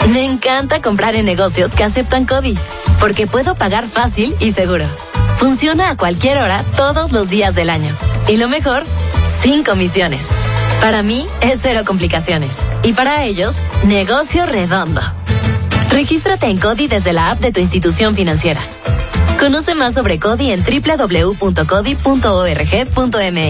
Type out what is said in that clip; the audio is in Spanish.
Me encanta comprar en negocios que aceptan CODI, porque puedo pagar fácil y seguro. Funciona a cualquier hora, todos los días del año. Y lo mejor, sin comisiones. Para mí, es cero complicaciones. Y para ellos, negocio redondo. Regístrate en CODI desde la app de tu institución financiera. Conoce más sobre CODI en www.codi.org.mx.